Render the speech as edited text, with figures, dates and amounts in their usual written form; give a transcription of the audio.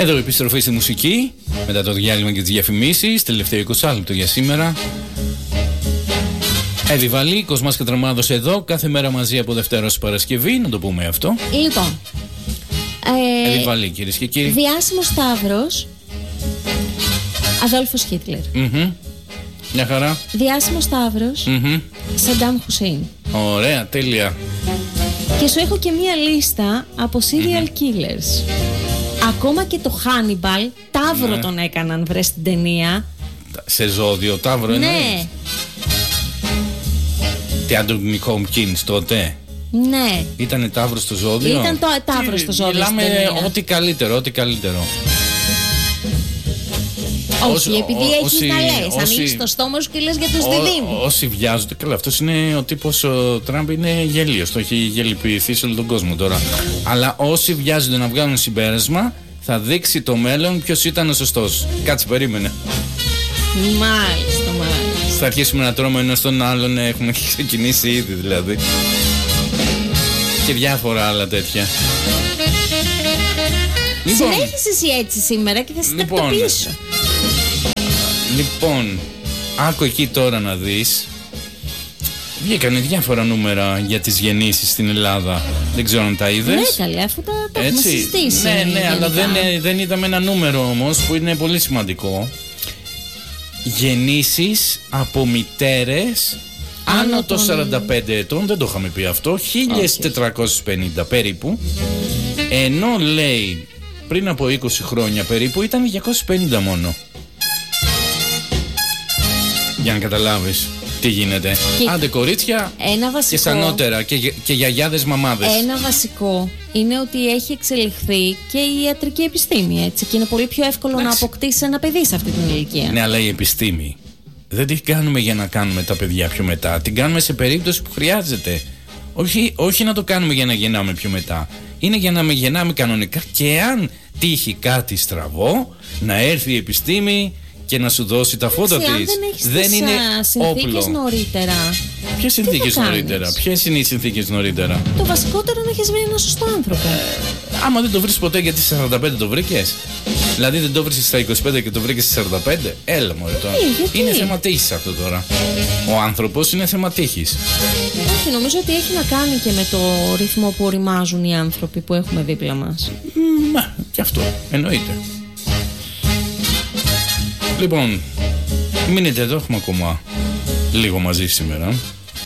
Εδώ επιστροφή στη μουσική, μετά το διάλειμμα και τις διαφημίσεις, τελευταίο 20 λεπτό για σήμερα. Εύη Βαλή, Κοσμάς Κατραμάδος εδώ, κάθε μέρα μαζί από Δευτέρα ως Παρασκευή, να το πούμε αυτό. Λοιπόν, Εύη Βαλή, κυρίες και κύριοι. Διάσημος Σταύρος, Αδόλφος Χίτλερ. Μια χαρά. Διάσημος Σταύρος, Σαντάμ Χουσέιν. Ωραία, τέλεια. Και σου έχω και μία λίστα από serial killers. Ακόμα και το Hannibal, Ταύρο τον έκαναν, βρε, στην ταινία. Σε ζώδιο, Ταύρο εννοείς. Ναι. Τι Άντωνι Χόμκινς τότε. Ναι. Ήτανε Ταύρο στο ζώδιο. Ήταν το Ταύρο στο ζώδιο. Μιλάμε ό,τι καλύτερο, ό,τι καλύτερο. Όχι, επειδή έχεις να λες. Ανοίξεις το στόμα σου και λες για τους διδύμους. Όσοι βιάζονται. Καλά, αυτός είναι ο τύπος. Ο Τραμπ είναι γελίος. Το έχει γελιοποιηθεί σε όλο τον κόσμο τώρα. Αλλά όσοι βιάζονται να βγάλουν συμπέρασμα, θα δείξει το μέλλον ποιος ήταν ο σωστός. Κάτσε, περίμενε. Μάλιστα. Θα αρχίσουμε να τρώμε ένας τον άλλον. Έχουμε ξεκινήσει ήδη δηλαδή. Και διάφορα άλλα τέτοια. Συνέχισε εσύ έτσι σήμερα και θα σε τακτοποιήσω. Λοιπόν, άκου εκεί τώρα να δεις. Βγήκανε διάφορα νούμερα για τις γεννήσεις στην Ελλάδα. Δεν ξέρω αν τα είδες. Ναι, καλέ, αφού τα έχουμε συζητήσει. Ναι, αλλά δεν είδαμε ένα νούμερο όμως που είναι πολύ σημαντικό. Γεννήσεις από μητέρες άνω των 45 ετών. Δεν το είχαμε πει αυτό. 1450 περίπου. Ενώ λέει πριν από 20 χρόνια περίπου ήταν 250 μόνο. Για να καταλάβεις τι γίνεται. Άντε κορίτσια και σανότερα και γιαγιάδες μαμάδες. Ένα βασικό είναι ότι έχει εξελιχθεί και η ιατρική επιστήμη, έτσι, και είναι πολύ πιο εύκολο να αποκτήσει ένα παιδί σε αυτή την ηλικία. Ναι, αλλά η επιστήμη δεν την κάνουμε για να κάνουμε τα παιδιά πιο μετά. Την κάνουμε σε περίπτωση που χρειάζεται. Όχι να το κάνουμε για να γεννάμε πιο μετά. Είναι για να με γεννάμε κανονικά και αν τύχει κάτι στραβό, να έρθει η επιστήμη και να σου δώσει τα φώτα της. Δεν είναι συνθήκες νωρίτερα. Ποιες συνθήκες νωρίτερα? Ποιες είναι οι συνθήκες νωρίτερα? Το βασικότερο είναι να έχεις βρει ένα σωστό άνθρωπο. Άμα δεν το βρεις ποτέ, γιατί στις 45 το βρήκες? Δηλαδή δεν το βρήκες στα 25 και το βρήκες στις 45? Έλα μωρέ τώρα. Είναι θέμα τύχης αυτό τώρα. Ο άνθρωπος είναι θέμα τύχης. Όχι, νομίζω ότι έχει να κάνει και με το ρυθμό που οριμάζουν οι άνθρωποι που έχουμε δίπλα μας. Μα, και αυτό εννοείται. Λοιπόν, μείνετε εδώ, έχουμε ακόμα λίγο μαζί σήμερα.